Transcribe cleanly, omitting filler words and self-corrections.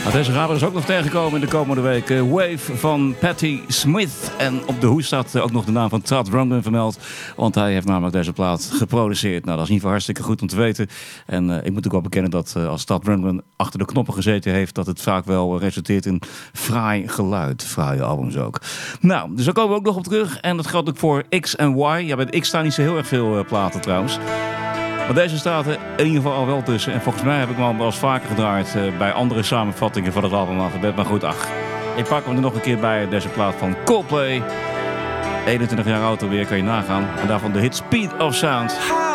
Deze gaan we dus ook nog tegenkomen in de komende week. Wave van Patti Smith. En op de hoes staat ook nog de naam van Todd Rundgren vermeld. Want hij heeft namelijk deze plaat geproduceerd. Nou, dat is in ieder geval hartstikke goed om te weten. En ik moet ook wel bekennen dat als Todd Rundgren achter de knoppen gezeten heeft, dat het vaak wel resulteert in fraai geluid. Fraaie albums ook. Nou, dus daar komen we ook nog op terug. En dat geldt ook voor X en Y. Ja, bij X staan niet zo heel erg veel platen trouwens. Maar deze staat er in ieder geval al wel tussen. En volgens mij heb ik hem al wel eens vaker gedraaid bij andere samenvattingen van het album Alphabet. Maar goed, ik pak hem er nog een keer bij. Deze plaat van Coldplay. 21 jaar oud alweer, kan je nagaan. En daarvan de hit Speed of Sound.